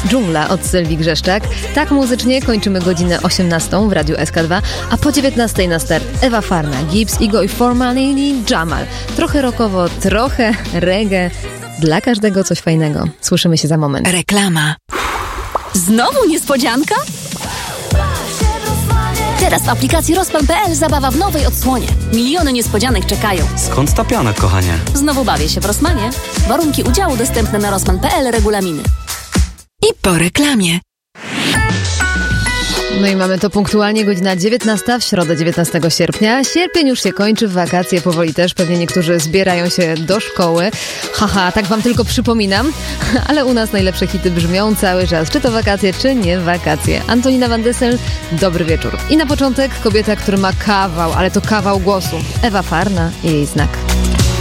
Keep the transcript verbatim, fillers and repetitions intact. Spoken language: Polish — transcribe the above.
Dżungla od Sylwii Grzeszczak. Tak muzycznie kończymy godzinę osiemnastą w Radiu S K dwa, a po dziewiętnastej na start Ewa Farna, Gibbs, Igo i Forman i Jamal. Trochę rockowo, trochę reggae. Dla każdego coś fajnego. Słyszymy się za moment. Reklama. Znowu niespodzianka? Teraz w aplikacji Rozpan kropka p l zabawa w nowej odsłonie. Miliony niespodzianek czekają. Skąd ta piana, kochanie? Znowu bawię się w Rossmanie. Warunki udziału dostępne na rozpan kropka p l, regulaminy. I po reklamie. No i mamy to punktualnie godzina dziewiętnasta w środę dziewiętnastego sierpnia. Sierpień już się kończy, w wakacje powoli też. Pewnie niektórzy zbierają się do szkoły. Haha, tak wam tylko przypominam. Ale u nas najlepsze hity brzmią cały czas. Czy to wakacje, czy nie wakacje. Antonina Van Dyssel, dobry wieczór. I na początek kobieta, która ma kawał, ale to kawał głosu. Ewa Farna i jej znak.